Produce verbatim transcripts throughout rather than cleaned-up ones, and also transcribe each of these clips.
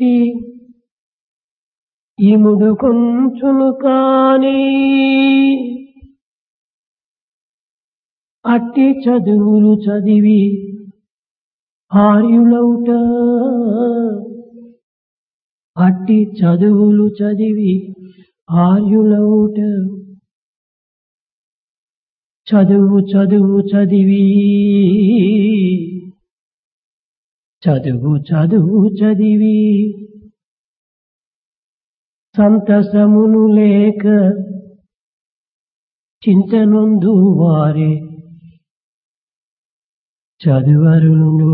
పెట్టి ఇముడు కొంచును కాని అట్టి చదువులు చదివి ఆర్యులౌట అట్టి చదువులు చదివి ఆర్యులౌట చదువు చదువు చదివి చదువు చదువు చదివి సంతసమును లేక చింతనొందు వారే చదువరులు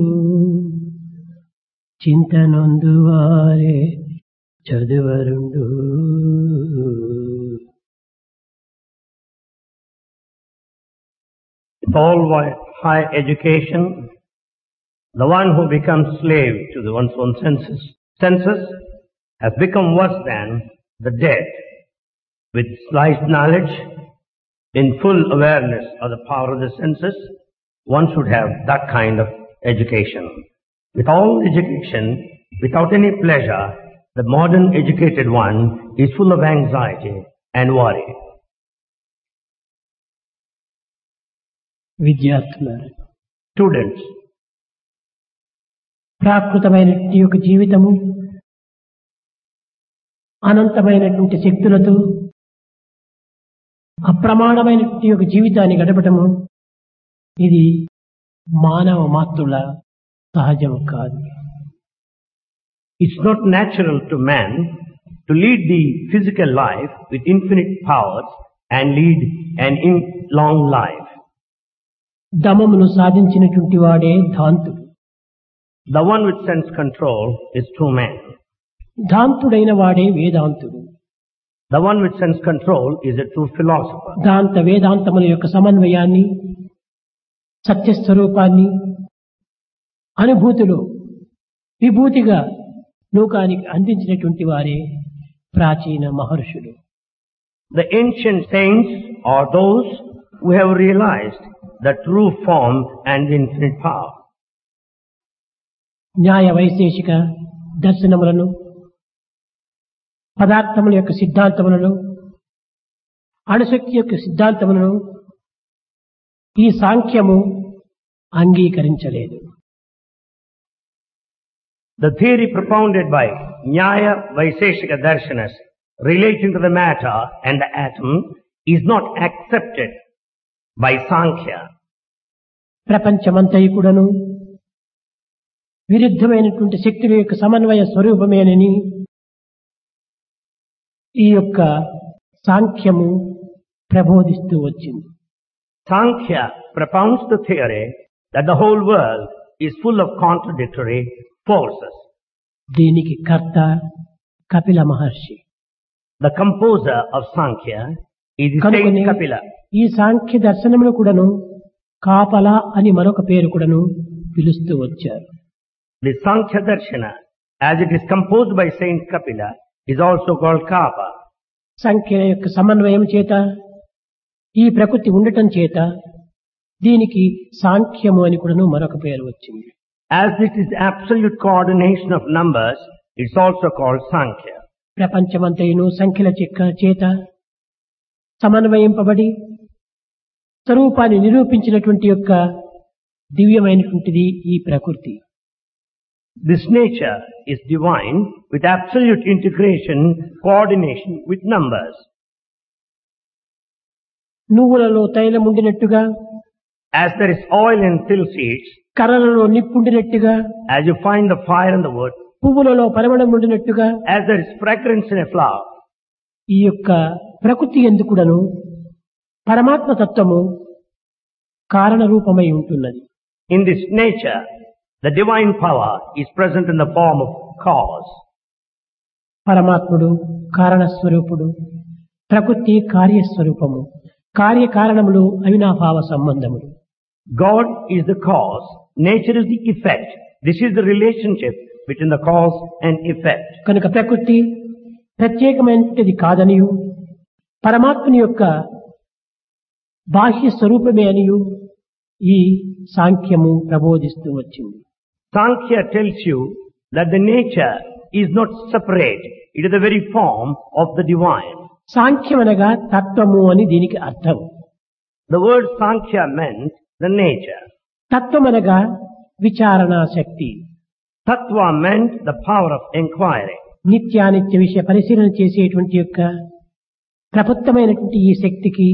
చింతనొందు వారే చదువరుండు. All high education, the one who becomes slave to the one's own senses, senses has become worse than the dead. With slight knowledge, in full awareness of the power of the senses, one should have that kind of education. With all education, without any pleasure, the modern educated one is full of anxiety and worry. విద్యార్థులారా, Students, ప్రాకృతమైనటువంటి యొక్క జీవితము అనంతమైనటువంటి శక్తులతో అప్రమాణమైనటువంటి యొక్క జీవితాన్ని గడపటము ఇది మానవ మాతృల సహజం కాదు. it's not natural to man to lead the physical life with infinite powers and lead an in long life. దమమును సాధించినటువంటి వాడే ధాంతుడు. The one with sense control is true man. ధాంతుడైన వాడే వేదాంతుడు. The one with sense control is a true philosopher. దాంత వేదాంతముల యొక్క సమన్వయాన్ని, సత్యస్వరూపాన్ని అనుభూతిలో విభూతిగా లోకానికి అందించినటువంటి వారే ప్రాచీన మహర్షులు. The ancient saints are those who have realized the true form and infinite power. న్యాయ వైశేషిక దర్శనములను, పదార్థముల యొక్క సిద్ధాంతములను, అణుశక్తి యొక్క సిద్ధాంతములను ఈ సాంఖ్యము అంగీకరించలేదు. The theory propounded by Nyaya Vaiseshika Darshanas relating to the matter and the atom is not accepted by Sankhya. ప్రపంచమంతయు కూడాను విరుద్ధమైనటువంటి శక్తుల యొక్క సమన్వయ స్వరూపమేనని ఈ యొక్క సాంఖ్యము ప్రబోధిస్తూ వచ్చింది. Sankhya propounds the theory that the whole world is full of contradictory forces. దీనికి కర్త కపిల మహర్షి. The composer of Sankhya is the కనుకనే saint Kapila. ఈ సాంఖ్య దర్శనములు కూడాను కాపల అని మరొక పేరు కూడాను పిలుస్తూ వచ్చారు. The Sankhya Darshana, as it is composed by Saint Kapila, is also called Kapa. సంఖ్యల యొక్క సమన్వయం చేత, ఈ ప్రకృతి ఉండటం చేత దీనికి సాంఖ్యము అని కూడాను మరొక పేరు వచ్చింది. As it is absolute coordination of numbers, it's also called Sankhya. ప్రపంచమంతయును సంఖ్యల చెక్క చేత సమన్వయింపబడి స్వరూపాన్ని నిరూపించినటువంటి యొక్క దివ్యమైనటువంటిది ఈ ప్రకృతి. This nature is divine with absolute integration, coordination with numbers. నువ్వులలో తైలం ఉండినట్టుగా, As there is oil in till seeds, కర్రలలో నిప్పుండినట్టుగా, as you find the fire in the wood, పువ్వులలో పరిమళం ఉండినట్టుగా, as there is fragrance in a flower, ఈ యొక్క ప్రకృతి ఎందుకుడను పరమాత్మ తత్వము కారణ రూపమై ఉంటున్నది. in this nature, the divine power is present in the form of cause. పరమాత్ముడు కారణస్వరూపుడు, ప్రకృతి కార్యస్వరూపము, కార్యకారణములు అవినాభావ సంబంధములు. God is the cause, nature is the effect. This is the relationship between the cause and effect. కనుక ప్రకృతి ప్రత్యేకమైనది కాదనియు, పరమాత్మని యొక్క బాహ్య స్వరూపమే అనియు ఈ సాంఖ్యము ప్రబోధిస్తూ వచ్చింది. Sankhya tells you that the nature is not separate. It is the very form of the divine. సాంఖ్యమనగా తత్వము అని దీనికి అర్థం. The word Sankhya meant the nature. తత్వమనగా విచారణా Shakti. Tattva meant the power of inquiry. నిత్యానిత్య విషయ పరిశీలన చేసేటువంటి యొక్క ప్రబుద్ధమైనటువంటి ఈ శక్తికి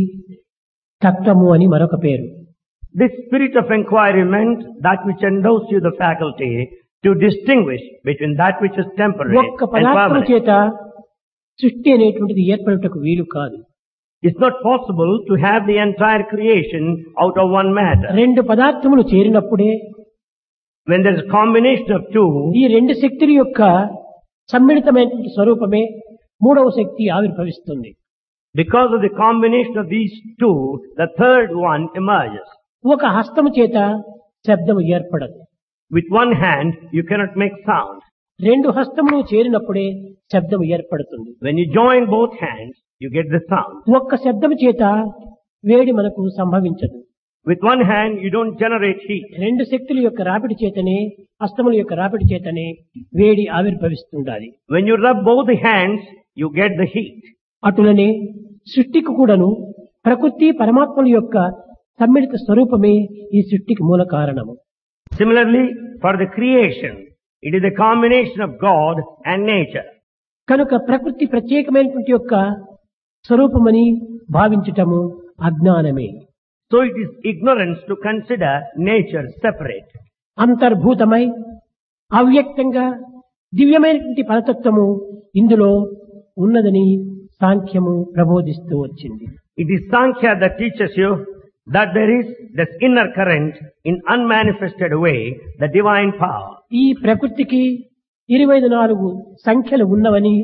తత్వము అని మరొక పేరు. This spirit of inquiry meant that which endows you the faculty to distinguish between that which is temporary ఒక్క and పదార్థం permanent. చేత సృష్టి అనేటువంటిది ఏర్పడుటకు వీలు కాదు. It's not possible to have the entire creation out of one matter. రెండు పదార్థములు చేరినప్పుడే When there is a combination of two, ఈ రెండు శక్తుల యొక్క సమ్మిళితమైనటువంటి స్వరూపమే మూడవ శక్తి ఆవిర్భవిస్తుంది. because of the combination of these two, the third one emerges. ఒక హస్తము చేత శబ్దము ఏర్పడదు. With one hand, you cannot make sound. రెండు హస్తములు చేరినప్పుడే శబ్దము ఏర్పడుతుంది. When you join both hands, you get the sound. ఒక్క శబ్దము చేత వేడి మనకు సంభవించదు. With one hand, you don't generate heat. రెండు శక్తుల యొక్క రాపిడి చేతనే హస్తముల యొక్క రాపిడి చేతనే వేడి ఆవిర్భవిస్తుండాలి. When you rub both the hands, you get the heat. అటులనే సృష్టికి కూడాను ప్రకృతి పరమాత్మల యొక్క సమ్మిళిత స్వరూపమే ఈ సృష్టికి మూల కారణము. Similarly, for the creation, it is a combination of God and nature. కనుక ప్రకృతి ప్రత్యేకమైనటువంటి యొక్క స్వరూపమని భావించటము అజ్ఞానమే. So it is ignorance to consider nature separate. అంతర్భూతమై అవ్యక్తంగా దివ్యమైనటువంటి పరతత్వము ఇందులో ఉన్నదని సాంఖ్యము ప్రబోధిస్తూ వచ్చింది. It is Sankhya that teaches you that there is this inner current in unmanifested way, the divine power. ఈ ప్రకృతికి ఇరవై నాలుగు సంఖ్యలు ఉన్నవని,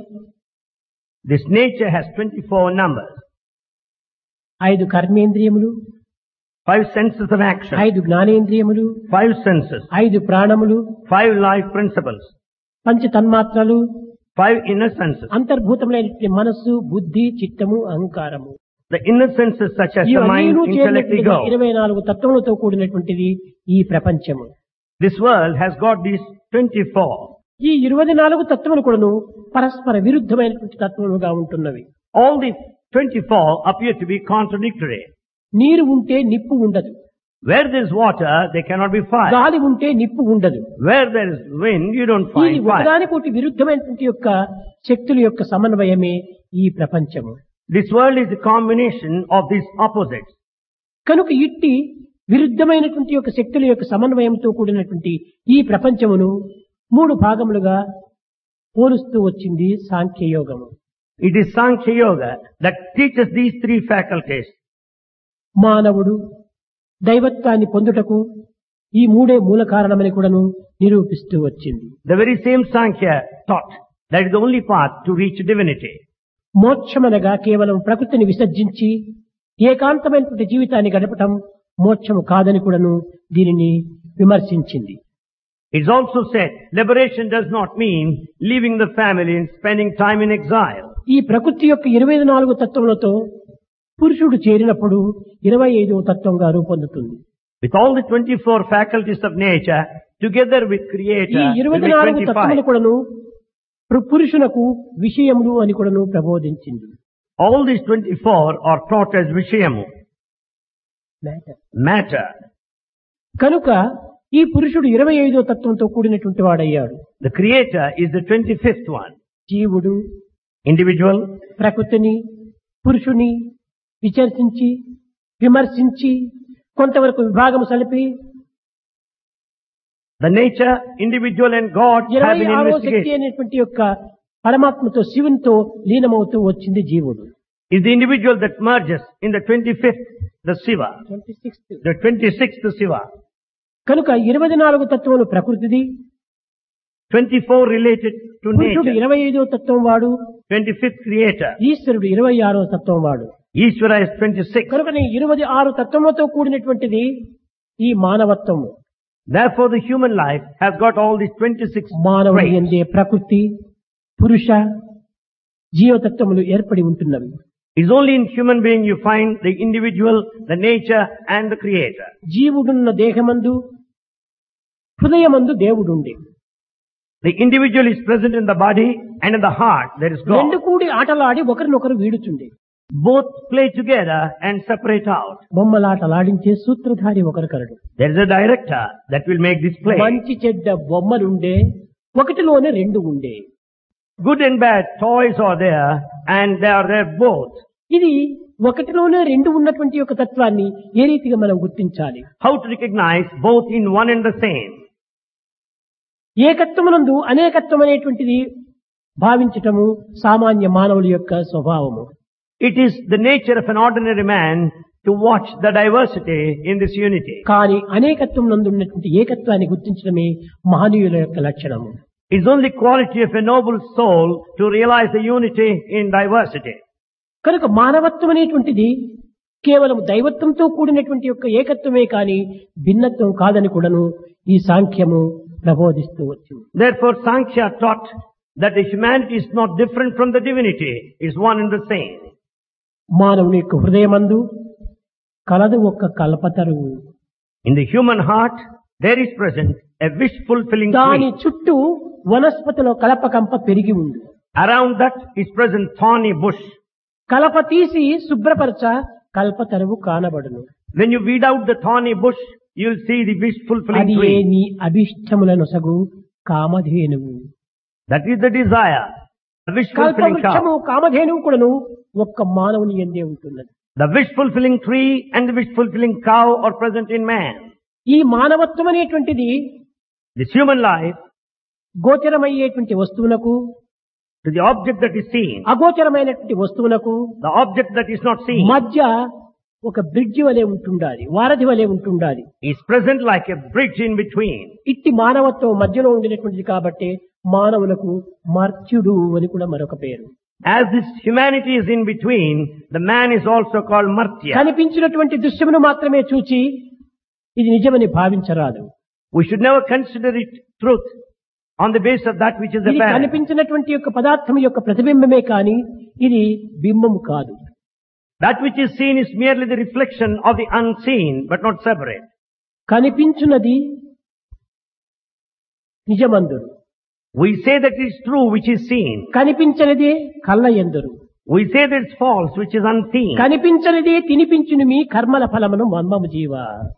This nature has twenty-four numbers, ఐదు కర్మేంద్రియములు, five senses of action, ఐదు జ్ఞానేంద్రియములు, five senses, ఐదు ప్రాణములు, five life principles, పంచ తన్మాత్రలు, five inner senses. అంతర్భూతమైనటువంటి మనస్సు, బుద్ధి, చిత్తము, అహంకారము. The inner senses such as the mind, ఇవన్నీ intellect, ego. ఇరవై నాలుగు తత్వములతో కూడినటువంటిది ఈ ప్రపంచము. This world has got these twenty-four. ఈ ఇరవై నాలుగు తత్వములు కూడాను పరస్పర విరుద్ధమైనటువంటి తత్వములుగా ఉంటున్నవి. All these twenty-four appear to be contradictory. నీరు ఉంటే నిప్పు ఉండదు. Where there is water, there cannot be fire. గాలి ఉంటే నిప్పు ఉండదు. Where there is wind, you don't ఇది find fire. ఒకదానికొకటి విరుద్ధమైనటువంటి యొక్క శక్తుల యొక్క సమన్వయమే ఈ ప్రపంచము. This world is a combination of these opposites. కనుక ఇట్టి విరుద్ధమైనటువంటి యొక్క శక్తుల యొక్క సమన్వయంతో కూడినటువంటి ఈ ప్రపంచమును మూడు భాగములుగా పోలుస్తూ వచ్చింది సాంఖ్యయోగము. It is Sankhya Yoga that teaches these three faculties. మానవుడు దైవత్వాన్ని పొందుటకు ఈ మూడే మూల కారణమని కూడాను నిరూపిస్తూ వచ్చింది. The very same Sankhya taught that is the only path to reach divinity. మోక్షమనగా కేవలం ప్రకృతిని విసర్జించి ఏకాంతమైనటువంటి జీవితాన్ని గడపటం మోక్షము కాదని కూడాను దీనిని విమర్శించింది. It's also said liberation does not mean leaving the family and spending time in exile. ఈ ప్రకృతి యొక్క ఇరవై నాలుగు తత్వములతో పురుషుడు చేరినప్పుడు ఇరవై ఐదవ తత్వంగా రూపొందుతుంది. With all the twenty-four faculties of nature together with ఈ Creator ఇరవై will be నాలుగు తత్వములు twenty-five. కూడాను పు- పురుషునకు విషయములు అని కూడాను ప్రబోధించింది. All these twenty-four are taught as Vishayamu, matter. కనుక ఈ పురుషుడు ఇరవై ఐదో తత్వంతో కూడినటువంటి వాడయ్యాడు. The Creator is the twenty-fifth one. జీవుడు Individual, ప్రకృతిని పురుషుని విచర్చించి విమర్శించి కొంతవరకు విభాగము సలిపి the nature, individual and God have ఇరవై been ఆరో శక్తి investigated. అనేటువంటి యొక్క పరమాత్మతో శివునితో లీనమవుతూ వచ్చింది జీవుడు. Is the individual that merges in the twenty-fifth, the Shiva, the twenty-sixth, the Shiva. కనుక ఇరవై నాలుగు తత్వములు ప్రకృతిది, twenty-four related to పురుషుడు nature, ఇరవై ఐదో తత్వం వాడు, twenty-fifth Creator. ఈశ్వరుడు ఇరవై ఆరో తత్వం వాడు. Ishvara is twenty-six. కనుక ఇరవై ఆరు తత్వములతో కూడినటువంటిది ఈ మానవత్వము. Therefore the human life has got all these twenty-six మానవుడి traits. యందే ప్రకృతి పురుష జీవతత్వములు ఏర్పడి ఉంటున్నవి. It's only in human being you find the individual, the nature and the Creator. జీవుడున్న దేహమందు హృదయమందు దేవుడుండే. The individual is present in the body and in the heart there is God. రెండు కూడి ఆటలాడి ఒకరినొకరు వీడుచుండే. Both play together and separate out. బొమ్మలాటలాడించే సూత్రధారి ఒకరు కలడు. There is a director that will make this play. మంచి చెడ్డ బొమ్మలుండే, ఒకటిలోనే రెండు ఉండే. Good and bad toys are there and they are there both. ఇది ఒకటిలోనే రెండు ఉన్నటువంటి యొక్క తత్వాన్ని ఏ రీతిగా మనం గుర్తించాలి? How to recognize both in one and the same? ఏకత్వమునందు అనేకత్వం అనేటువంటిది భావించటము సామాన్య మానవుల యొక్క స్వభావము. It is the nature of an ordinary man to watch the diversity in this unity. కానీ అనేకత్వం నందు ఉన్నటువంటి ఏకత్వాన్ని గుర్తించడమే మహనీయుల యొక్క లక్షణము. It's only quality of a noble soul to realize the unity in diversity. కనుక మానవత్వం అనేటువంటిది కేవలం దైవత్వంతో కూడినటువంటి యొక్క ఏకత్వమే కాని భిన్నత్వం కాదని కూడాను ఈ సాంఖ్యము ప్రబోధిస్తూ వచ్చింది. Therefore Sankhya taught that the humanity is not different from the divinity, is one and the same. మానవుని యొక్క హృదయమందు కలదు ఒక్క కల్పతరువు. In the human heart there is present a wish fulfilling దాని tree. చుట్టూ వనస్పతిలో కలపకంప పెరిగి ఉంది. Around that is present thorny bush. కలప తీసి శుభ్రపరచ కల్పతరువు కానబడును. When you weed out the thorny bush, you will see the wish fulfilling అది tree. నీ అభిష్టములను సగు కామధేనువు. That is the desire. The wish fulfilling కల్పవృక్షము cow. కామధేనువు కూడాను ఒక్క మానవుని యందే ఉంటున్నది. The wish fulfilling tree and the wish fulfilling cow are present in man. ఈ మానవత్వం అనేటువంటిది This human life, గోచరమయ్యేటువంటి వస్తువునకు, to the object that is seen, అగోచరమైనటువంటి వస్తువునకు the object that is not seen, మధ్య ఒక bridge వలె ఉంటుండాలి, వారధి వలె ఉంటుండాలి. is present like a bridge in between. ఇట్టి మానవత్వం మధ్యలో ఉండినటువంటిది కాబట్టి మానవులకు మర్త్యుడు అని కూడా మరొక పేరు. As this humanity is in between, the man is also called Martya. కనిపించినటువంటి దృశ్యమును మాత్రమే చూచి ఇది నిజమని భావించరాదు. We should never consider it truth on the basis of that which is ఇది apparent. కనిపించినటువంటి యొక్క పదార్థం యొక్క ప్రతిబింబమే కాని ఇది బింబము కాదు. That which is seen is merely the reflection of the unseen, but not separate. కనిపించున్నది నిజమందురు, We say that it is true which is seen. కనిపించనిదే కళ్ళ ఎందురు. We say that it's false which is unseen. కనిపించనిదే తినిపించును మీ కర్మల ఫలమును మర్మము జీవ.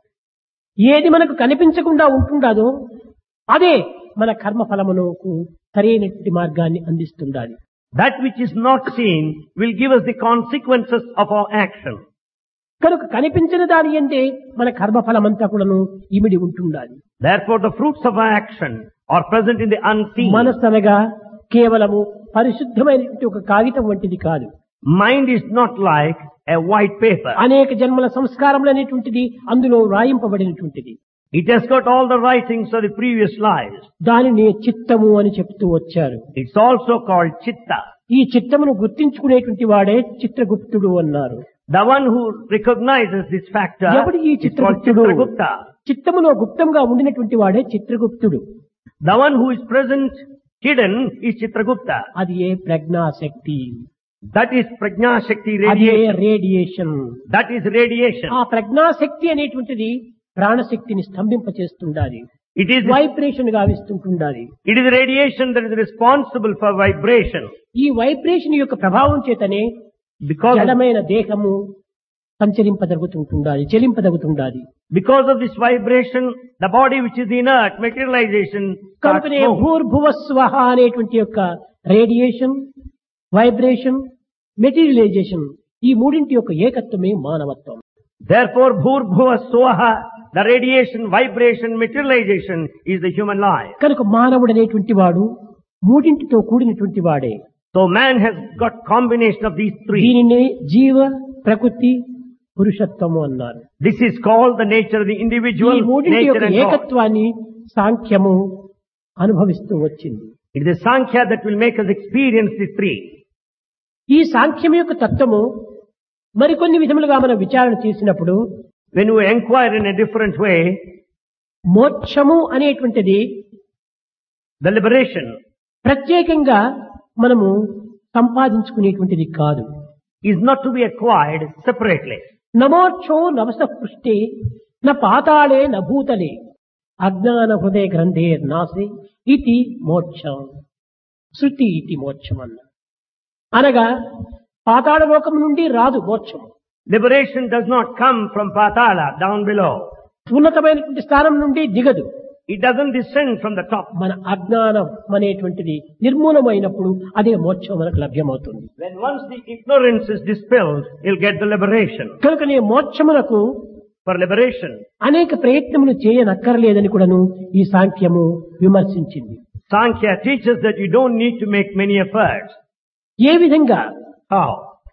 ఏది మనకు కనిపించకుండా ఉంటుండదో అదే మన కర్మ ఫలమునకు సరైనటువంటి మార్గాన్ని అందిస్తుండాలి. That which is not seen will give us the consequences of our action. కనుక కనిపించిన దాని యందే మన కర్మ ఫలమంతా కూడాను ఇమిడి ఉంటుండాలి. Therefore the fruits of our action are present in the unseen. మనస్సు అనగా కేవలము పరిశుద్ధమైనటువంటి ఒక కాగితం వంటిది కాదు. Mind is not like a white paper. అనేక జన్మల సంస్కారములు అనేటువంటిది అందులో వ్రాయింపబడినటువంటిది. It has got all the writings of the previous lives. దానిని చిత్తము అని చెప్తూ వచ్చారు. It's also called chitta. ఈ చిత్తమును గుర్తించుకునేటువంటి వాడే చిత్రగుప్తుడు అన్నారు. The one who recognizes this factor ఎవడు ఈ is called చిత్రగుప్తుడు? Chitragupta. చిత్తములో గుప్తంగా ఉండినటువంటి వాడే చిత్రగుప్తుడు. The one who is present hidden is Chitragupta. అది ఏ ప్రజ్ఞాశక్తి, That is Prajna Shakti అది ఏ radiation. Radiation. That is radiation. ఆ ప్రజ్ఞాశక్తి అనేటువంటిది ప్రాణశక్తిని స్తంభింపచేస్తుండాలి, It is vibration గావిస్తుంటుండాలి. it is radiation that is responsible for vibration. ఈ vibration యొక్క ప్రభావం చేతనే Because of, జడమైన దేహము సంచరింపదగుతుండాలి, చెలింపదగుతుండాలి. because of this vibration, the body which is inert, materialization, starts కనుకనే moving. భూర్భువస్వహ అనేటువంటి యొక్క రేడియేషన్, వైబ్రేషన్, మెటీరియలైజేషన్ ఈ మూడింటి యొక్క ఏకత్వమే మానవత్వం. Therefore, Bhurbhuva Swaha, the radiation, vibration, materialization is the human life. కనుక మానవుడు అనేటువంటి వాడు మూడింటితో కూడినటువంటి వాడే. So man has got combination of these three. దీనినే జీవ, ప్రకృతి, పురుషత్వము అన్నారు. This is called the nature of the individual, ఈ మూడింటి nature యొక్క and God. ఏకత్వాన్ని సాంఖ్యము అనుభవిస్తూ వచ్చింది. It is Sankhya that will make us experience these three. ఈ సాంఖ్యం యొక్క తత్వము మరికొన్ని విధములుగా మనం విచారణ చేసినప్పుడు When we inquire in a different way, మోక్షము అనేటువంటిది the liberation ప్రత్యేకంగా మనము సంపాదించుకునేటువంటిది కాదు. is not to be acquired separately. నమోక్షో నవస పృష్టే న పాతాళే న భూతలే. అజ్ఞాన హృదయ గ్రంథే నాసి ఇతి మోక్షం శృతి ఇతి మోక్షం అన్న అనగా పాతాళ లోకం నుండి రాదు మోక్షం. Liberation does not come from Patala, down below. ఉన్నతమైనటువంటి స్థానం నుండి దిగదు. It doesn't descend from the top. మన అజ్ఞానం అనేటువంటిది నిర్మూలమైనప్పుడు అదే మోక్షం మనకు లభ్యమవుతుంది. When once the ignorance is dispelled, you'll get the liberation. కనుకనే మోక్షమునకు For liberation, అనేక ప్రయత్నములు చేయనక్కర్లేదని కూడాను ఈ సాంఖ్యము విమర్శించింది. Sankhya teaches that you don't need to make many efforts. ఏ విధంగా How?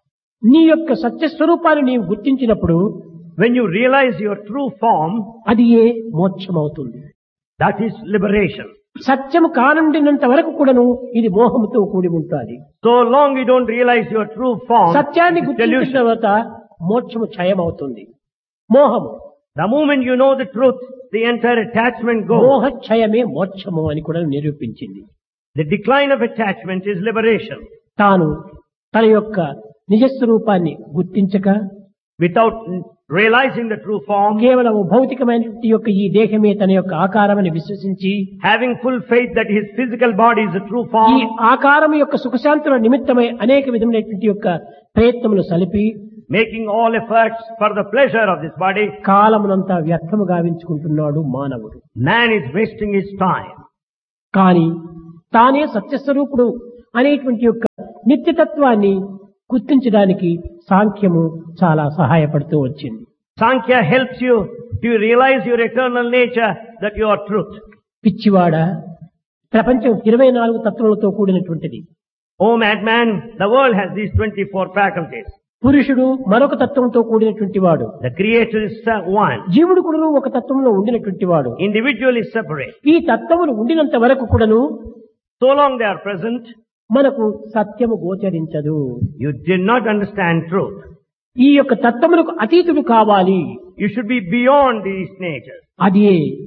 నీ యొక్క సత్యస్వరూపాన్ని నీవు గుర్తించినప్పుడు When you realize your true form, అది ఏ మోక్షమవుతుంది. that is liberation. సత్యము కానుండినంత వరకు కూడాను ఇది మోహముతో కూడి ఉంటుంది. So long you don't realize your true form, సత్యాన్ని it's గుర్తించిన delusion. తర్వాత మోక్షము క్షయమవుతుంది. మోహము The moment you know the truth, the entire attachment goes. మోహ క్షయమే మోక్షము అని కూడా నిరూపించింది. The decline of attachment is liberation. తాను తన యొక్క నిజస్వరూపాన్ని గుర్తించక Without realizing the true form, కేవలం భౌతికమైనటువంటి యొక్క ఈ దేహమే తన యొక్క ఆకారమని విశ్వసించి having full faith that his physical body is the true ఈ form, ఆకారం యొక్క సుఖశాంతుల నిమిత్తమై అనేక విధమైనటువంటి యొక్క ప్రయత్నములు సలిపి making all efforts for the pleasure of this body, కాలమునంతా వ్యర్థము గావించుకుంటున్నాడు మానవుడు. man is wasting his time. కాని తానే సత్యస్వరూపుడు అనేటువంటి యొక్క నిత్యతత్వాన్ని గుర్తించడానికి సాంఖ్యము చాలా సహాయపడుతూ వచ్చింది. Sankhya helps you to realize your eternal nature, that you are truth. పిచ్చివాడ, ప్రపంచం ఇరవై నాలుగు తత్వములతో కూడినటువంటిది. Oh madman, the world has these twenty-four faculties. పురుషుడు మరొక తత్వంతో కూడినటువంటి వాడు. The creator is one. జీవుడు కూడాను ఒక తత్వంలో ఉండినటువంటి వాడు. Individual is separate. ఈ తత్వములు ఉండినంత వరకు కూడాను So long they are present, మనకు సత్యము గోచరించదు. you did not understand truth. ఈ యొక్క తత్వములకు అతీతుడు కావాలి. You should be beyond these natures. అది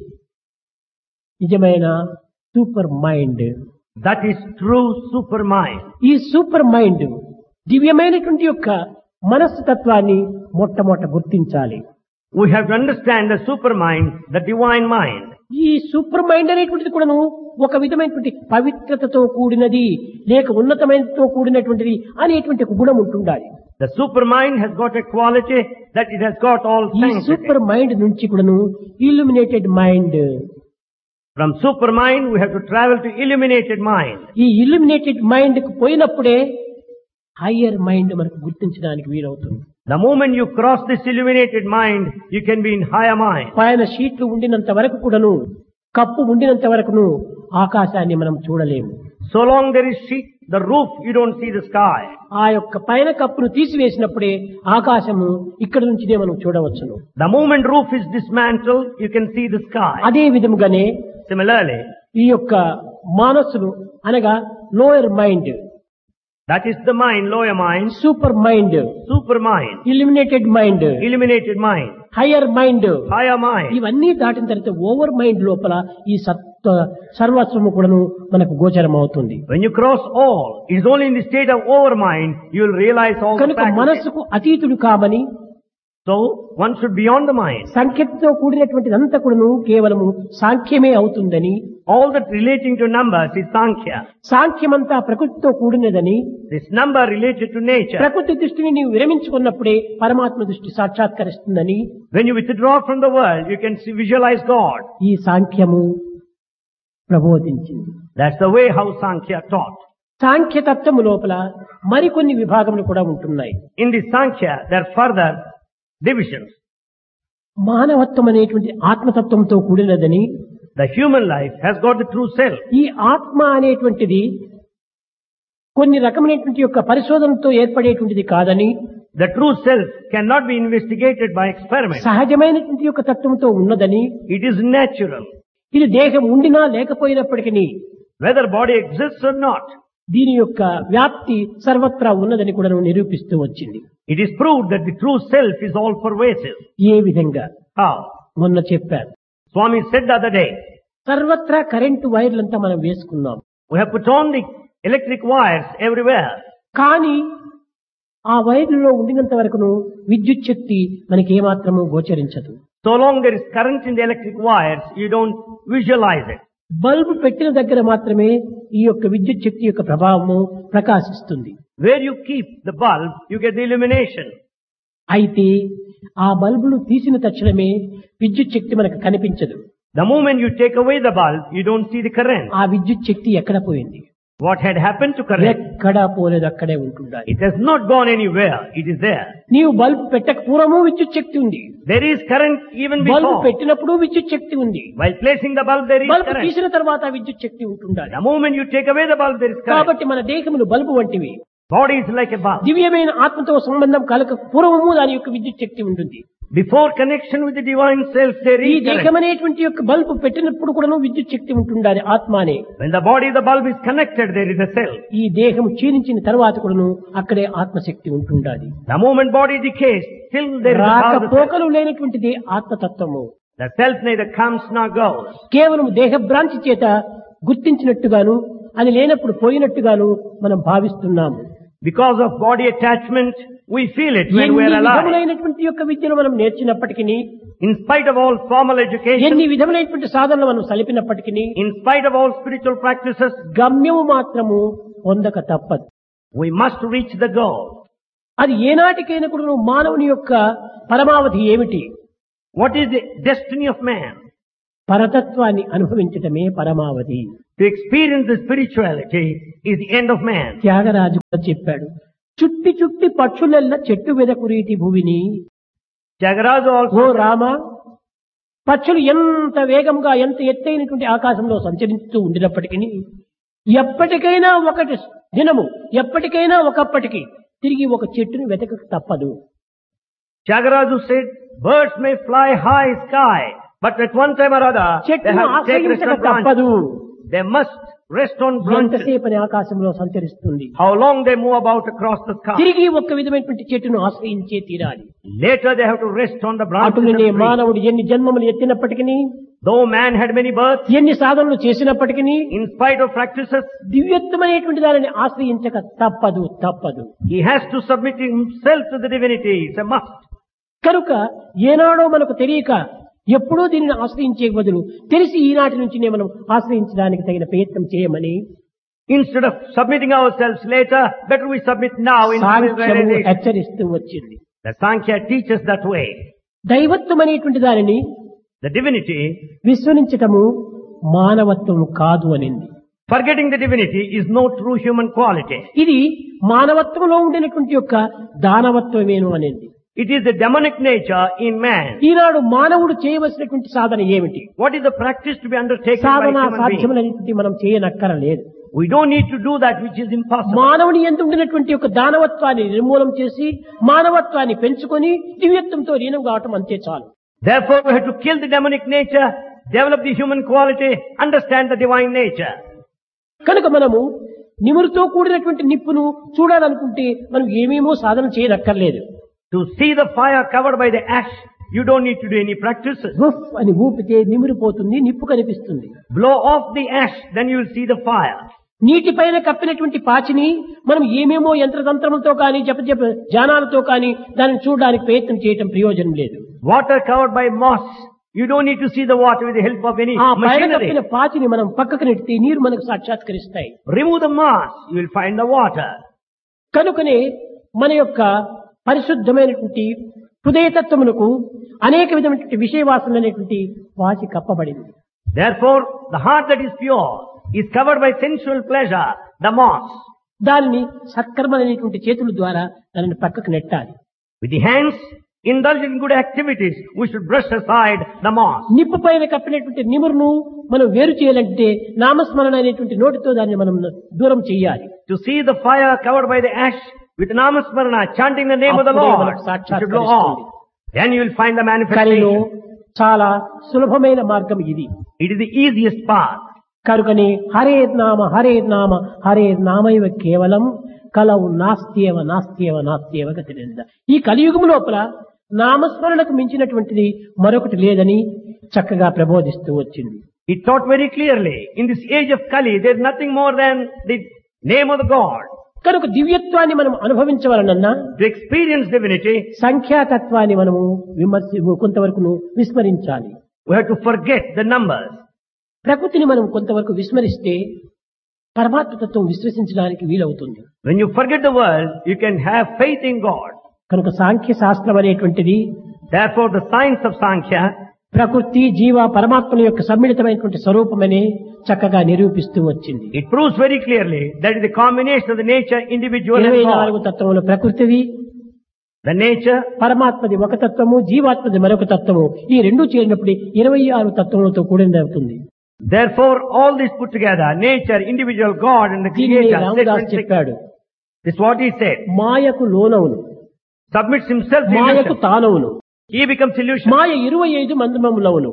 నిజమైన super mind. That is true supermind. ఈ సూపర్ మైండ్ దివ్యమైనటువంటి యొక్క మనస్సు తత్వాన్ని మొట్టమొదట గుర్తించాలి. We have to understand the supermind, the divine mind. ఈ సూపర్ మైండ్ అనేటువంటిది కూడాను ఒక విధమైనటువంటి పవిత్రతతో కూడినది, లేక ఉన్నతమైనతో కూడినటువంటిది అనేటువంటి ఒక గుణం ఉంటుండాలి. The supermind has got a quality that it has got all ఈ sanctity. సూపర్ మైండ్ నుంచి కూడాను illuminated mind, From supermind we have to travel to illuminated mind. ఈ ఇల్యూమినేటెడ్ మైండ్ కు పోయినప్పుడే హయ్యర్ మైండ్ మనకు గుర్తించడానికి వీలవుతుంది. The moment you cross this illuminated mind, you can be in higher mind. పైన షీట్లు ఉండినంత వరకు కూడాను, కప్పు ఉండినంత వరకును ఆకాశాన్ని మనం చూడలేము. So long there is sheet, the roof, you don't see the sky. ఆ యొక్క పైన కప్పును తీసివేసినప్పుడే ఆకాశము ఇక్కడ నుంచినే మనం చూడవచ్చును. The moment roof is dismantled, you can see the sky. అదే విధముగానే Similarly, ఈ యొక్క మనస్సును అనగా lower mind, that is the mind, lower mind, super mind, supermind, illuminated mind, illuminated mind, higher mind, higher mind. ఇవన్నీ దాటిన తర్వాత ఓవర్ మైండ్ లోపల ఈ సత్వ సర్వస్వము కూడాను మనకు గోచరం అవుతుంది. When you cross all, it is only in the state of overmind you will realize all the కనుక faculties. మనస్సుకు అతీతుడు కామని So, one should be beyond the mind. సంఖ్యతో కూడినటువంటిదంతా కూడాను కేవలము సాంఖ్యమే అవుతుందని, All that relating to numbers is Sankhya. సాంఖ్యమంతా ప్రకృతితో కూడినదని, This number related to nature. ప్రకృతి దృష్టిని నీవు విరమించుకున్నప్పుడే పరమాత్మ దృష్టి సాక్షాత్కరిస్తుందని When you withdraw from the world, you can see, visualize God. ఈ సాంఖ్యము ప్రబోధించింది. That's the way how Sankhya taught. సాంఖ్యతత్వము లోపల మరికొన్ని విభాగములు కూడా ఉంటున్నాయి. In the Sankhya, there are further divisions. మానవత్వం అనేటువంటి ఆత్మతత్వంతో కూడినదని, The human life has got the true self. ఈ ఆత్మ అనేటువంటిది కొన్ని రకమైనటువంటి యొక్క పరిశోధనతో ఏర్పడేటువంటిది కాదని, The true self cannot be investigated by experiment. సహజమైనటువంటి యొక్క తత్వంతో ఉన్నదని, It is natural. ఇది దేహం ఉండినా లేకపోయినప్పటికీ Whether body exists or not, దీని యొక్క వ్యాప్తి సర్వత్రా ఉన్నదని కూడా నిరూపిస్తూ వచ్చింది. it is proved that the true self is all pervasive. ఏ విధంగా How? మొన్న చెప్పారు, Swami said the other day, సర్వత్రా కరెంటు వైర్లంతా మనం వేసుకున్నాం. we have put on the electric wires everywhere. కానీ ఆ వైర్లలో ఉండినంత వరకును విద్యుత్ శక్తి మనకి ఏమాత్రము గోచరించదు. So long there is current in the electric wires, you don't visualize it. Bulb పెట్టిన దగ్గర మాత్రమే ఈ యొక్క విద్యుత్ శక్తి యొక్క ప్రభావము ప్రకాశిస్తుంది. Where you keep the bulb, you get the illumination. అయితే ఆ బల్బును తీసిన తక్షణమే విద్యుత్ శక్తి మనకు కనిపించదు. The moment you take away the bulb, you don't see the current. ఆ విద్యుత్ శక్తి ఎక్కడ పోయింది? What had happened to current? ఎక్కడా పోలేదు, అక్కడే ఉంటుండాలి. It has not gone anywhere. It is there. నీవు బల్బు పెట్టక పూర్వము విద్యుత్ శక్తి ఉంది. There is current even bulb before. పెట్టినప్పుడు విద్యుత్ శక్తి ఉంది. While placing the bulb, there is bulb current. తీసిన తర్వాత విద్యుత్ శక్తి ఉంటుండాలి. The moment you take away the bulb, there is current. కాబట్టి మన దేహములు బల్బు వంటివి. Body is like a bulb. దివ్యమైన ఆత్మతో సంబంధం కలక పూర్వము దాని యొక్క విద్యుత్ శక్తి ఉంటుంది. Before connection with the divine self, there ఈ is current. దేహం అనేటువంటి యొక్క బల్బు పెట్టినప్పుడు కూడా విద్యుత్ శక్తి ఉంటుండాలి. ఆత్మ అనే When the body, the bulb is connected, there is a self. ఈ దేహం క్షీణించిన తర్వాత కూడాను అక్కడే ఆత్మశక్తి ఉంటుండాలి. The moment body decays, still there is a power of the self. రాకపోకలు లేనటువంటిది ఆత్మతత్వము. The self neither comes nor goes. కేవలం దేహభ్రాంతి చేత గుర్తించినట్టుగాను అది లేనప్పుడు పోయినట్టుగాను మనం భావిస్తున్నాము. Because of body attachment, we feel it when we ఎన్ని are alive. విధములైనటువంటి యొక్క విద్యను మనం నేర్చినప్పటికీ, In spite of all formal education, ఎన్ని విధములైనటువంటి సాధనలు మనం సలిపినప్పటికీ, in spite of all spiritual practices, గమ్యము మాత్రము పొందక తప్పదు. we must reach the goal. అది ఏనాటికైనా కూడా మానవుని యొక్క పరమావధి ఏమిటి? What is the destiny of man? పరతత్వాన్ని అనుభవించటమే పరమావధి. To experience the spirituality is the end of man. Tyagaraju కూడా చెప్పాడు, చుట్టి చుట్టి పక్షులెల్ల చెట్టు వెదకురీతి భూమిని. Tyagaraja ఓ also, రామ, పక్షులు ఎంత వేగంగా ఎంత ఎత్తైనటువంటి ఆకాశంలో సంచరిస్తూ ఉండినప్పటికీ ఎప్పటికైనా ఒకటి దినము ఎప్పటికైనా ఒకప్పటికి తిరిగి ఒక చెట్టును వెతక తప్పదు. Tyagaraja said, birds may fly high sky, but at one time or other, they చెట్టును have to take rest ఆశ్రయించక on branches. తప్పదు. They must rest on branches. ఎంతసేపని ఆకాశంలో సంచరిస్తుంది. How long they move about across the sky. తిరిగి ఒక్క విధమైనటువంటి చెట్టును ఆశ్రయించే తీరాలి. Later they have to rest on the branches of అటులనే the tree. మానవుడు ఎన్ని జన్మములు ఎత్తినప్పటికీ, Though man had many births, ఎన్ని సాధనలు చేసినప్పటికీ in spite of practices, దివ్యత్వమైనటువంటి దానిని ఆశ్రయించక తప్పదు తప్పదు. he has to submit himself to the divinity. It's a must. కనుక ఏనాడో మనకు తెలియక ఎప్పుడూ దీనిని ఆశ్రయించే బదులు తెలిసి ఈనాటి నుంచినే మనం ఆశ్రయించడానికి తగిన ప్రయత్నం చేయమని Instead of submitting ourselves later, better we submit now in సాంఖ్యము realization. హెచ్చరిస్తూ వచ్చింది. The Sankhya teaches that way. దైవత్వం అనేటువంటి దానిని The divinity, విస్మరించటము మానవత్వము కాదు అనింది. forgetting the divinity is no true human quality. ఇది మానవత్వంలో ఉండినటువంటి యొక్క దానవత్వమేను అనేది. It is the demonic nature in man. ఈనాడు మానవుడు చేయవలసినటువంటి సాధన ఏమిటి? What is the practice to be undertaken by Sadhana human being? సాధ్యమైనటువంటి మనం చేయనక్కరలేదు. We don't need to do that which is impossible. మానవుని యందు ఉండినటువంటి యొక్క దానవత్వాన్ని నిర్మూలం చేసి మానవత్వాన్ని పెంచుకొని దివ్యత్వంతో లీనం కావటం అంతే చాలు. Therefore we have to kill the demonic nature, develop the human quality, understand the divine nature. కనుక మనము నిమురుతో కూడినటువంటి నిప్పును చూడాలనుకుంటే మనం ఏమేమో సాధన చేయనక్కర్లేదు. To see the fire covered by the ash, you don't need to do any practices. రుఫ్ అని ఊపితే నిమిరిపోతుంది, నిప్పు కనిపిస్తుంది. Blow off the ash, then you will see the fire. నీటిపైన కప్పినటువంటి పాచిని మనం ఏమేమో యంత్రతంత్రములతో కానీ జప జప జానాలతో కానీ దానిని చూడడానికి ప్రయత్నం చేయటం ప్రయోజనం లేదు. Water covered by moss, you don't need to see the water with the help of any ఆ పైన కప్పిన machinery. పాచిని మనం పక్కకు నెట్టి నీరు మనకు సాక్షాత్కరిస్తాయి. Remove the moss, you will find the water. కనుకనే మన యొక్క పరిశుద్ధమైనటువంటి హృదయతత్వమునకు అనేక విధమైనటువంటి విషయవాసన అనేటువంటి పాచి కప్పబడింది. Therefore, the heart that is pure is covered by sensual pleasure, the moss. దానిని సత్కర్మలైనటువంటి చేతుల ద్వారా దానిని పక్కకు నెట్టాలి. With the hands, indulge in good activities, we should brush aside the moss. నిప్పు పైన కప్పినటువంటి నిమురును మనం వేరు చేయాలంటే నామస్మరణ అనేటువంటి నోటితో దాన్ని మనం దూరం చేయాలి. To see the fire covered by the ash, with namasmarana, chanting the name of the అప్పుడే Lord, మనకు you should blow off. Then you will find the కరిలో manifestation. చాలా సులభమైన మార్గం ఇది. It is the easiest path. కనుకనే హరే నామ హరే నామ హరే నామైవ కేవలం కలవు నాస్త్యేవ నాస్త్యేవ నాస్త్యేవ గతిరేంద. ఈ కలియుగం లోపల నామస్మరణకు మించినటువంటిది మరొకటి లేదని చక్కగా ప్రబోధిస్తూ వచ్చింది. It taught very clearly, in this age of Kali, there is nothing more than the name of the God. కనుక దివ్యత్వాన్ని మనం అనుభవించవలనన్నా To experience divinity, సంఖ్యాతత్వాన్ని మనము విమర్శ కొంతవరకు విస్మరించాలి. we have to forget the numbers. ప్రకృతిని మనం కొంతవరకు విస్మరిస్తే పరమాత్మ తత్వం విశ్వసించడానికి వీలవుతుంది. When you forget the world, you can have faith in God. కనుక సాంఖ్య శాస్త్రం అనేటువంటిది Therefore, the science of Sankhya, ప్రకృతి జీవ పరమాత్మల యొక్క సమ్మిళితమైనటువంటి స్వరూపమని చక్కగా నిరూపిస్తూ వచ్చింది. it proves very clearly that is the combination of the nature, individual and ఇరవై God. నాలుగు తత్వములు ప్రకృతివి, The nature, పరమాత్మది ఒక తత్వము, జీవాత్మది మరొక తత్వము. ఈ రెండు చేరినప్పుడు ఇరవై ఆరు తత్వములతో కూడినది అవుతుంది. therefore, all this put together, nature, individual, God and the దీనిని creator, రామదాస్ sacred- చెప్పాడు, this is what he said. మాయకు లోనవును, Submits himself to మాయకు illusion. తానవును. He becomes illusion. మాయ ఇరవై ఐదు మర్మములవును,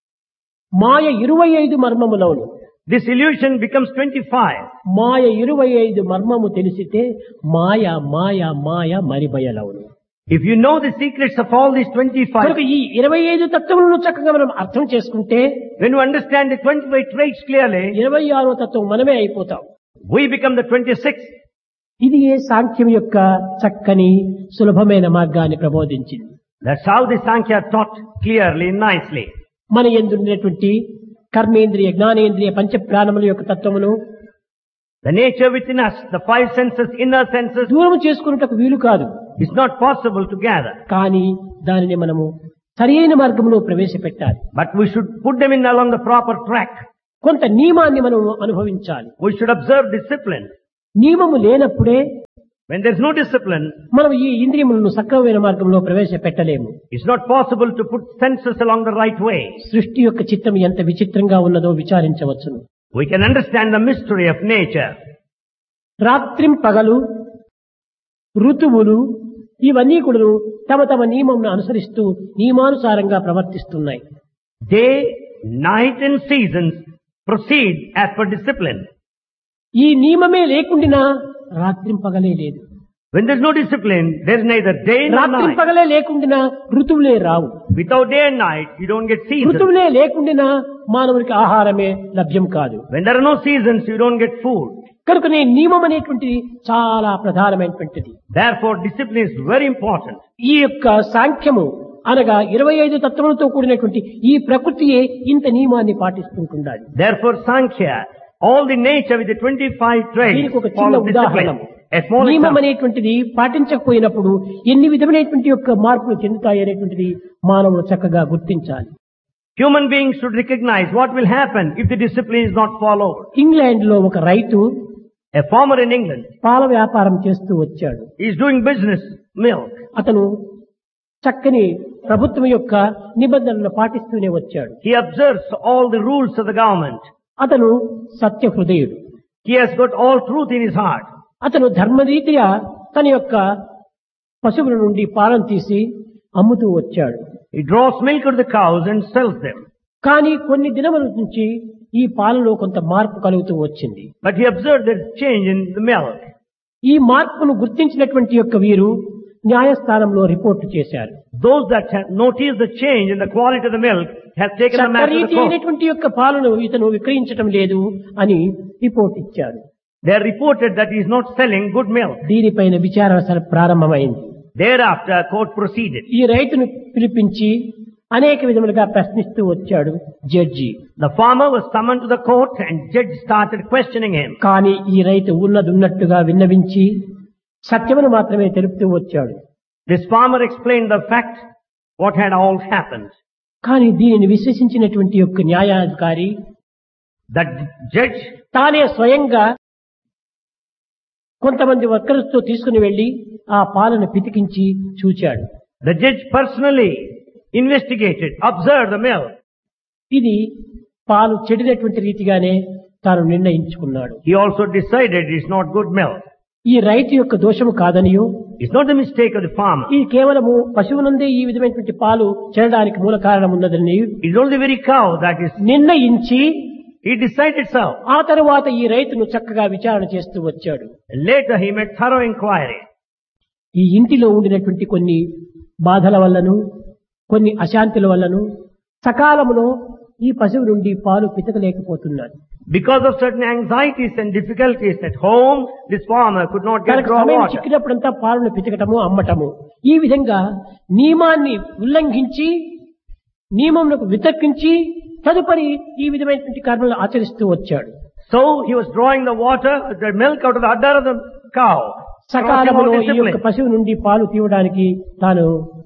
మాయ ఇరవై ఐదు మర్మములవును. This illusion becomes twenty-five. మాయ ఇరవై ఐదు మర్మము తెలిసితే మాయ మాయ మాయ మరిబయలవును. If you know the secrets of all these twenty-five, కనుక ఈ ఇరవై ఐదు తత్వములను చక్కగా మనం అర్థం చేసుకుంటే when you understand the twenty-five traits clearly, ఇరవై ఆరో తత్వం మనమే అయిపోతాం. we become the twenty-sixth. ఇది ఏ సాంఖ్యం యొక్క చక్కని సులభమైన మార్గాన్ని ప్రబోధించింది. That's how the Sankhya taught clearly, nicely. మన యందున్నటువంటి కర్మేంద్రియ జ్ఞానేంద్రియ పంచ ప్రాణముల యొక్క తత్వమును The nature within us, the five senses, inner senses, దూరం చేసుకున్నటకు వీలు కాదు. is not possible to gather. కానీ దానిని మనము సరియైన మార్గంలో ప్రవేశపెట్టాలి. But we should put them in along the proper track. కొంత నియమాన్ని మనం అనుభవించాలి. We should observe discipline. నియమము లేనప్పుడే When there's no discipline, మనం ఈ ఇంద్రియములను సక్రమమైన మార్గంలో ప్రవేశపెట్టలేము. it's not possible to put senses along the right way. సృష్టి యొక్క చిత్తం ఎంత విచిత్రంగా ఉన్నదో విచారించవచ్చును. We can understand the mystery of nature. రాత్రిం పగలు, ఋతువులు ఇవన్నీ కూడా తమ తమ నియమంను అనుసరిస్తూ నియమానుసారంగా ప్రవర్తిస్తున్నాయి. Day, night and seasons proceed as per discipline. ఈ నియమమే లేకుండా రాత్రిం పగలే లేదు. When there's no discipline, there's neither day nor రాత్రిం night. పగలే లేకుండా ఋతువులే రావు. Without day and night, you don't get seasons. ఋతువులే లేకుండా మానవునికి ఆహారమే లభ్యం కాదు. When there are no seasons, you don't get food. కనుక నేను నియమం అనేటువంటిది చాలా ప్రధానమైనటువంటిది. Therefore, discipline is very important. ఈ యొక్క సాంఖ్యము అనగా ఇరవై ఐదు తత్వములతో కూడినటువంటి ఈ ప్రకృతియే ఇంత నియమాన్ని పాటిస్తుంటుండాలి. Therefore, Sankhya, all the nature with the twenty-five traits, దీనికి ఒక చిన్న follow ఉదాహరణ. discipline. A small నియమం example. అనేటువంటిది పాటించకపోయినప్పుడు ఎన్ని విధమైనటువంటి యొక్క మార్పులు చెందుతాయి అనేటువంటిది మానవుడు చక్కగా గుర్తించాలి. Human beings should recognize what will happen if the discipline is not followed. England లో ఒక రైతు A farmer in England పాల వ్యాపారం చేస్తూ వచ్చాడు. is doing business, milk. అతను చక్కని ప్రభుత్వం యొక్క నిబంధనలను పాటిస్తూనే వచ్చాడు. He observes all the rules of the government. అతను సత్య హృదయుడు. He has got all truth in his heart. అతను ధర్మరీత్యా తన యొక్క పశువుల నుండి పాలను తీసి అమ్ముతూ వచ్చాడు. He draws milk out of the cows and sells them. కానీ కొన్ని దినముల నుంచి ఈ పాలలో కొంత మార్పు కలుగుతూ వచ్చింది. But he observed that change in the milk. ఈ మార్పును గుర్తించినటువంటి యొక్క వీరు న్యాయస్థానంలో రిపోర్టు చేశారు. Those that have noticed the change in the quality of the milk have taken the matter to the చట్టరీతి court. అయినటువంటి యొక్క పాలను ఇతను విక్రయించడం లేదు అని రిపోర్ట్ ఇచ్చారు. They are reported that he is not selling good milk. దీనిపైన విచారణ ప్రారంభమైంది. Thereafter, court proceeded. ఈ రైతును పిలిపించి అనేక విధములుగా ప్రశ్నిస్తూ వచ్చాడు judge. The farmer was summoned to the court and judge started questioning him. కానీ ఈ రైతు ఉన్నది ఉన్నట్టుగా విన్నవించి సత్యమును మాత్రమే తెలుపుతూ వచ్చాడు. This farmer explained the fact, what had all happened. కానీ దీనిని విశ్వసించినటువంటి యొక్క న్యాయాధికారి That judge, తానే స్వయంగా కొంతమంది వర్కర్స్ తో తీసుకుని వెళ్లి ఆ పాలను పితికించి చూచాడు. the judge personally investigated, observed the milk. ఇది పాలు చెడినటువంటి రీతిగానే తాను నిర్ణయించుకున్నాడు. He also decided it's not good milk. ఈ రైతు యొక్క దోషము కాదనియో, It's not the mistake of the farmer. ఇది కేవలము పశువునందే ఈ విధమైనటువంటి పాలు చెడడానికి మూల కారణం ఉన్నదని It's only the very cow that is, నిర్ణయించి he decided so. ఆ తరువాత ఈ రైతును చక్కగా విచారణ చేస్తూ వచ్చాడు. Later he made thorough inquiry. ఈ ఇంటిలో ఉండినటువంటి కొన్ని బాధల వల్లను, కొన్ని అశాంతుల వల్లను సకాలములో ఈ పశువు నుండి పాలు పితకలేకపోతున్నాడు. Because of certain anxieties and difficulties at home, this farmer could not get తనకు raw సమయం water. చిక్కినప్పుడంతా పాలను పితకటము అమ్మటము ఈ విధంగా నియమాన్ని ఉల్లంఘించి నియమములకు వితర్కించి తదుపరి ఈ విధమైనటువంటి కర్మలు ఆచరిస్తూ వచ్చాడు. So he was drawing the water, the milk out of the udder of the cow. సకాలంలో ఈ యొక్క పశువు నుండి పాలు తీయడానికి తాను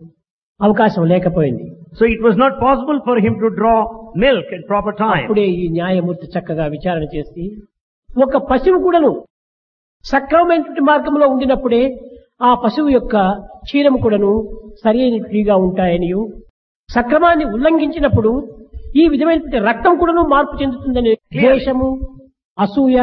అవకాశం లేకపోయింది. So it was not possible for him to draw milk at proper time. అప్పుడే ఈ న్యాయమూర్తి చక్కగా విచారణ చేసి ఒక పశువు కూడాను సక్రమమైనటువంటి మార్గంలో ఉండినప్పుడే ఆ పశువు యొక్క క్షీరము కూడాను సరి అయినట్టుగా ఉంటాయని, సక్రమాన్ని ఉల్లంఘించినప్పుడు ఈ విధమైనటువంటి రక్తం కూడాను మార్పు చెందుతుందని ద్వేషము, అసూయ,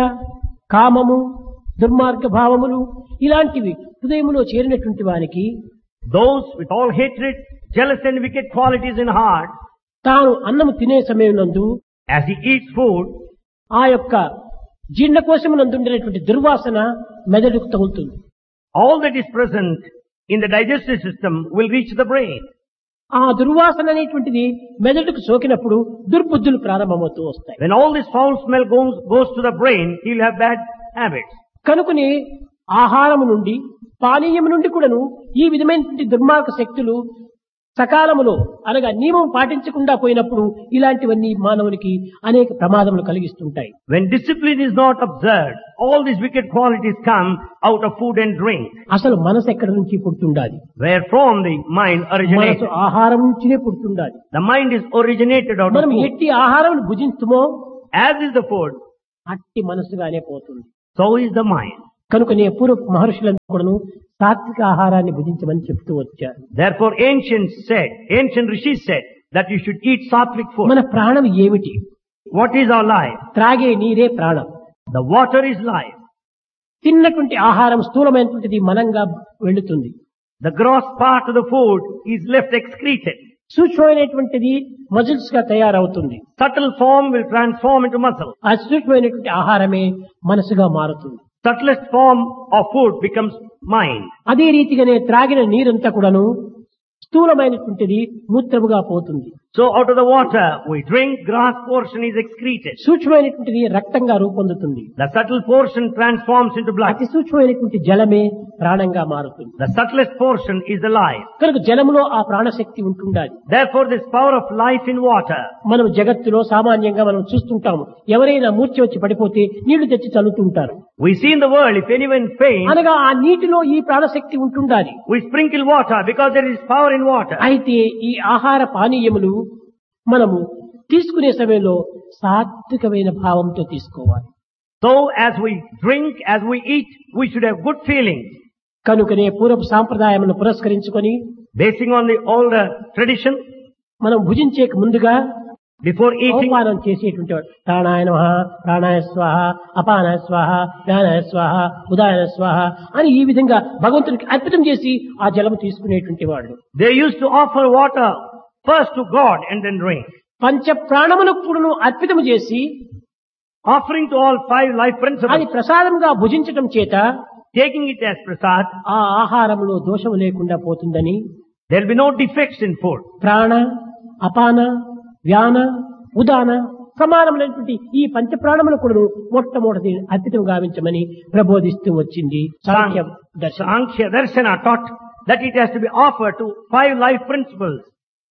కామము, దుర్మార్గ భావములు ఇలాంటివి హృదయములో చేరినటువంటి వారికి Those with all hatred, jealous and wicked qualities in heart, తాను అన్నము తినే సమయం నందు as he eats food, ఆ యొక్క జీర్ణకోశము నందు ఉండేటువంటి దుర్వాసన మెదడుకు తగులుతుంది. all that is present in the digestive system will reach the brain. ఆ దుర్వాసన అనేటువంటిది మెదడుకు సోకినప్పుడు దుర్బుద్ధులు ప్రారంభమవుతూ వస్తాయి. When all this foul smell goes, goes to the brain, he will have bad habits. కనుకనే ఆహారము నుండి పానీయము నుండి కూడాను ఈ విధమైనటువంటి దుర్మార్గ శక్తులు సకాలములో అనగా నియమం పాటించకుండా పోయినప్పుడు ఇలాంటివన్నీ మానవునికి అనేక ప్రమాదములు కలిగిస్తుంటాయి. When discipline is not observed, all these wicked qualities come out of food and drink. అసలు మనసు ఎక్కడి నుంచి పుడుతుండాలి? Where from the mind originates. మనసు ఆహారం నుంచినే పుడుతుండాలి. The mind is originated out of మనం food. ఎట్టి ఆహారం భుజించుమో As is the food, అట్టి మనసుగానే పోతుంది. so is the mind. కనుకనే పూర్వ మహర్షులందరూ కూడాను సాత్విక ఆహారాన్ని భుజించమని చెప్తూ వచ్చారు. Therefore ancients said, ancient rishis said that you should eat sattvic food. మన ప్రాణం ఏమిటి? What is our life? త్రాగే నీరే ప్రాణం. The water is life. తిన్నటువంటి ఆహారం స్థూలమైనటువంటిది మలంగా వెళుతుంది. The gross part of the food is left excreted. సూక్ష్మమైనటువంటిది muscles గా తయారవుతుంది. Subtle form will transform into muscle. ఆ సూక్ష్మమైనటువంటి ఆహారమే మనసుగా మారుతుంది. Subtlest form of food becomes mind. అదే రీతిగానే త్రాగిన నీరంతా కూడాను స్థూలమైనటువంటిది మూత్రముగా పోతుంది. So out of the water we drink, gross portion is excreted. సూక్ష్మమైనటువంటిది రక్తంగా రూపొందుతుంది. The subtle portion transforms into blood. అతి సూక్ష్మమైనటువంటి జలమే ప్రాణంగా మారుతుంది. The subtlest portion is the life. కనుక జలములో ఆ ప్రాణశక్తి ఉంటుండాలి. Therefore this power of life in water. మనం జగత్తులో సామాన్యంగా మనం చూస్తుంటాము, ఎవరైనా మూర్ఛ వచ్చి పడిపోతే నీళ్లు తెచ్చి చల్లుతుంటారు. We see in the world if anyone faints, అనగా ఆ నీటిలో ఈ ప్రాణశక్తి ఉంటుండాలి. we sprinkle water because there is power in water. అయితే ఈ ఆహార పానీయములు మనము తీసుకునే సమయంలో సాత్వికమైన భావంతో తీసుకోవాలి. So as we drink, as we eat, we should have good feelings. కనుకనే పూర్వపు సాంప్రదాయమును పురస్కరించుకొని Basing on the older tradition, మనం భుజించేక ముందుగా before eating, అవమానం చేసేటువంటి వాడు ప్రాణాయ నమః, ప్రాణాయ స్వాహ, అపానాయ స్వాహ, జ్ఞానాయ స్వాహ, ఉదాయన స్వాహ అని ఈ విధంగా భగవంతునికి అర్పితం చేసి ఆ జలము తీసుకునేటువంటి వాడు. they used to offer water first to God and then drink. పంచ ప్రాణములకు కూడాను అర్పితం చేసి Offering to all five life అది principles, ప్రసాదంగా భుజించటం చేత taking it as prasad, ఆ ఆహారంలో దోషము లేకుండా పోతుందని there will be no defects in food. ప్రాణ, అపాన, వ్యాన, ఉదాన సమానమైనటువంటి ఈ పంచ ప్రాణములు కూడా మొట్టమొదటి అర్పితం గావించమని ప్రబోధిస్తూ వచ్చింది సాంఖ్య దర్శనం. Sankhya Darshana taught that it has to be offered to five life principles.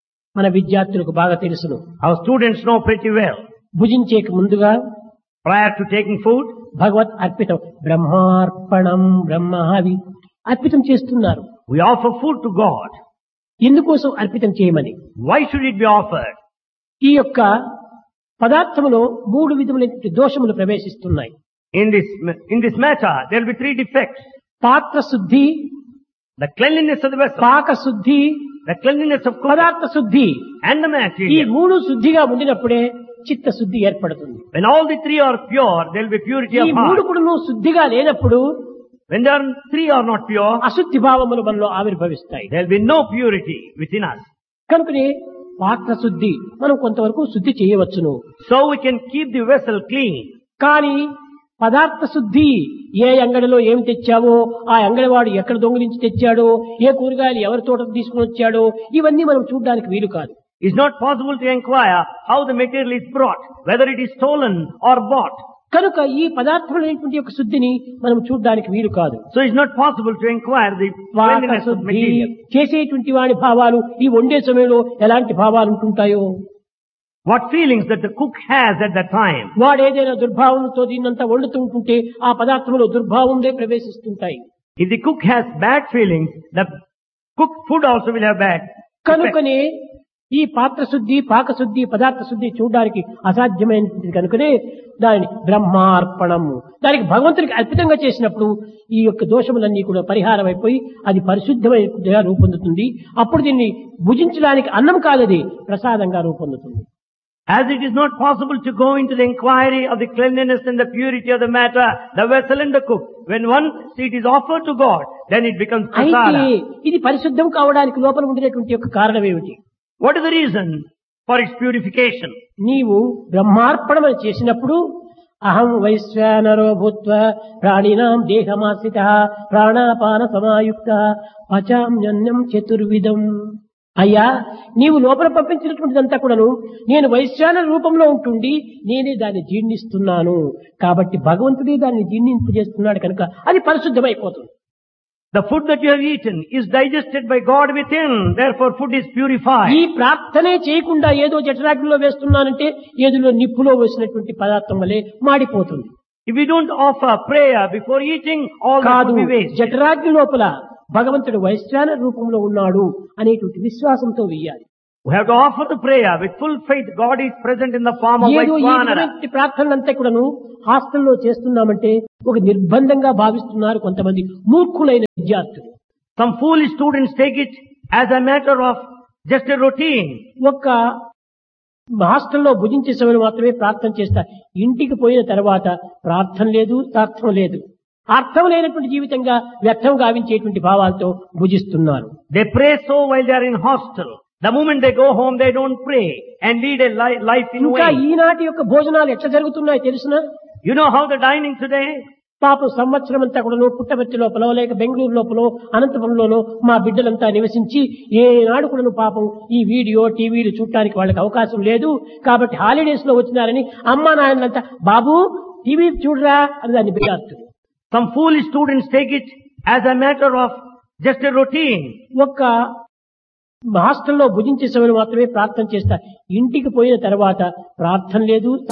మన విద్యార్థులకు బాగా తెలుసును. Our students know pretty well. భుజించేక ముందుగా Prior to taking food, భగవత్ అర్పితం బ్రహ్మార్పణం బ్రహ్మావి అర్పితం చేస్తున్నారు. we offer food to God. ఎందుకోసం అర్పితం చేయమని? Why should it be offered? ఈ యొక్క పదార్థములో మూడు విధములైన దోషములు ప్రవేశిస్తున్నాయి. In this, in this matter, there will be three defects. పాత్ర శుద్ధి, The cleanliness of the vessel, పాక శుద్ధి, the cleanliness of cooking, పదార్థ శుద్ధి. and the ఈ material. మూడు శుద్ధిగా ఉండినప్పుడే చిత్త శుద్ధి ఏర్పడుతుంది. When all the three are pure, there will be purity ఈ of మూడు heart. కూడా శుద్ధిగా లేనప్పుడు When there are three are not pure, అశుద్ధి భావములు మనలో ఆవిర్భవిస్తాయి. there will be no purity within us. కనుకనే పాత్ర శుద్ధి మనం కొంతవరకు శుద్ధి చేయవచ్చును. So we can keep the vessel clean. కానీ పదార్థ శుద్ధి ఏ అంగడిలో ఏమి తెచ్చావో, ఆ అంగడివాడు ఎక్కడ దొంగిలించి తెచ్చాడో, ఏ కూరగాయలు ఎవరి తోటకు తీసుకుని వచ్చాడో ఇవన్నీ మనం చూడడానికి వీలు కాదు. It's not possible to inquire how the material is brought, whether it is stolen or bought. కనుక ఈ పదార్థములైనటువంటి యొక్క శుద్ధిని మనం చూడడానికి వీలు కాదు. So it's not possible to inquire the cleanliness of శుద్ధి material. చేసేటువంటి వాడి భావాలు ఈ వండే సమయంలో ఎలాంటి భావాలు ఉంటుంటాయో, What feelings that the cook has at that time. వాడు ఏదైనా దుర్భావంతో దీన్నంతా వండుతూ ఉంటుంటే ఆ పదార్థంలో దుర్భావంలే ప్రవేశిస్తుంటాయి. If the cook has bad feelings, the cooked food also will have bad effect. కనుకనే ఈ పాత్ర శుద్ధి, పాకశుద్ధి, పదార్థ శుద్ధి చూడడానికి అసాధ్యమైనది కనుకనే దానిని బ్రహ్మార్పణము, దానికి భగవంతుడికి అర్పితంగా చేసినప్పుడు ఈ యొక్క దోషములన్నీ కూడా పరిహారం అయిపోయి అది పరిశుద్ధమైన రూపొందుతుంది. అప్పుడు దీన్ని భుజించడానికి అన్నం కాదది ప్రసాదంగా రూపొందుతుంది. As it is not possible to go into the inquiry of the cleanliness and the purity of the matter, the vessel and the cook, when once it is offered to God, then it becomes అయితే prasada. ఇది పరిశుద్ధం కావడానికి లోపల ఉండేటువంటి యొక్క కారణం ఏమిటి? What is the reason for its purification? నీవు బ్రహ్మార్పణం చేసినప్పుడు అహం వైశ్వానరో భూత్వ ప్రాణినాం దేహమాశ్రిత ప్రాణాపాన సమాయుక్త పచామ్యన్నం చతుర్విధం. అయ్యా, నీవు లోపల పంపించినటువంటిదంతా కూడాను నేను వైశ్వాన రూపంలో ఉంటుండి నేనే దాన్ని జీర్ణిస్తున్నాను. కాబట్టి భగవంతుడే దాన్ని జీర్ణింపజేస్తున్నాడు కనుక అది పరిశుద్ధమైపోతుంది. The food that you have eaten is digested by God within, therefore food is purified. ఈ ప్రార్థనే చేయకుండా ఏదో జఠరాగ్నిలో వేస్తున్నానంటే ఏదో నిప్పులో వేసినటువంటి పదార్థం వలె మాడిపోతుంది. If we don't offer prayer before eating, all that కాదు, will be wasted. జఠరాగ్ని లోపల భగవంతుడు వైశ్వాన రూపంలో ఉన్నాడు అనేటువంటి విశ్వాసంతో వెయ్యాలి. We have to offer the prayer with full faith. God is present in the form of ఏదో ఈ Vaishvanara. విధమైనటువంటి ప్రార్థనలంతా కూడాను హాస్టల్లో చేస్తున్నామంటే ఒక నిర్బంధంగా భావిస్తున్నారు కొంతమంది మూర్ఖులైన విద్యార్థులు. Some foolish students take it as a matter of just a routine. ఒక్క హాస్టల్లో భుజించే సమయంలో మాత్రమే ప్రార్థన చేస్తారు. ఇంటికి పోయిన తర్వాత ప్రార్థన లేదు, అర్థం లేదు. అర్థం లేనటువంటి జీవితంగా వ్యర్థం గావించేటువంటి భావాలతో భుజిస్తున్నారు. They pray so while they are in hostel. The moment they go home, they don't pray and lead a li- life in ఇంకా vain. ఈనాటి యొక్క భోజనాలు ఎట్లా జరుగుతున్నాయి తెలుసునా? You know how the dining today? పాపం సంవత్సరం అంతా కూడా పుట్టబెట్టి లోపల లేక బెంగళూరు లోపల అనంతపురంలోనో మా బిడ్డలంతా నివసించి ఏనాడు కూడా పాపం ఈ వీడియో టీవీలు చూడటానికి వాళ్ళకి అవకాశం లేదు. కాబట్టి హాలిడేస్ లో వచ్చినారని అమ్మా నాయనంతా బాబు టీవీ చూడరా అని దాన్ని బిడ్డారు. Some foolish students take it as a matter of just a routine. ఒక్క హాస్టల్లో భుజించే సమయంలో మాత్రమే ప్రార్థన చేస్తారు. ఇంటికి పోయిన తర్వాత ప్రార్థన లేదు,